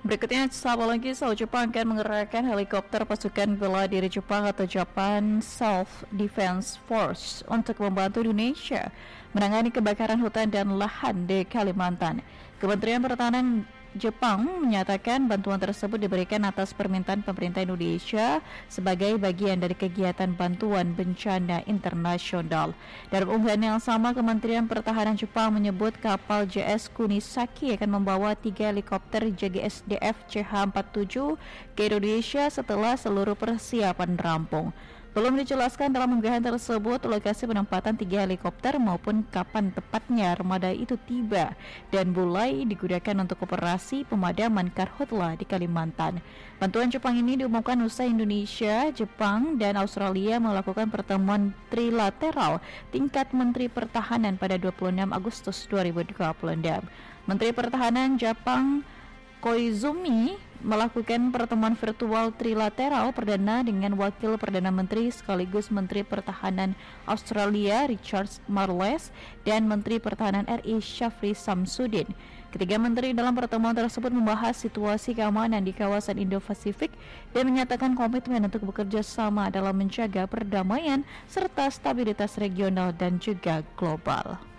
Berikutnya, sahabat lagi, Jepang akan mengerahkan helikopter pasukan bela diri Jepang atau Japan Self-Defense Force untuk membantu Indonesia menangani kebakaran hutan dan lahan di Kalimantan. Kementerian Pertahanan Jepang menyatakan bantuan tersebut diberikan atas permintaan pemerintah Indonesia sebagai bagian dari kegiatan bantuan bencana internasional. Dalam unggahan yang sama, Kementerian Pertahanan Jepang menyebut kapal JS Kunisaki akan membawa 3 helikopter JGSDF CH-47 ke Indonesia setelah seluruh persiapan rampung. Belum dijelaskan dalam unggahan tersebut lokasi penempatan 3 helikopter maupun kapan tepatnya armada itu tiba dan mulai digunakan untuk operasi pemadaman karhutla di Kalimantan. Bantuan Jepang ini diumumkan usai Indonesia, Jepang, dan Australia melakukan pertemuan trilateral tingkat Menteri Pertahanan pada 26 Agustus 2026. Menteri Pertahanan Jepang Koizumi melakukan pertemuan virtual trilateral perdana dengan Wakil Perdana Menteri sekaligus Menteri Pertahanan Australia Richard Marles dan Menteri Pertahanan RI Syafri Samsudin. Ketiga menteri dalam pertemuan tersebut membahas situasi keamanan di kawasan Indo-Pasifik dan menyatakan komitmen untuk bekerja sama dalam menjaga perdamaian serta stabilitas regional dan juga global.